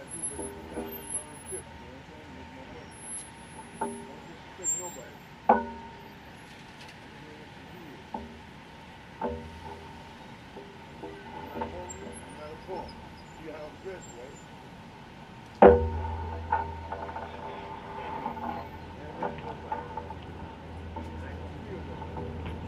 too, but it's a time to burn chips, you know what I'm saying? Make more money.